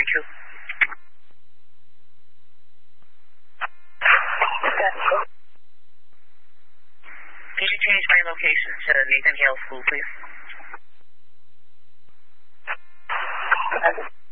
Thank you. Can you change my location to Nathan Hale School, please?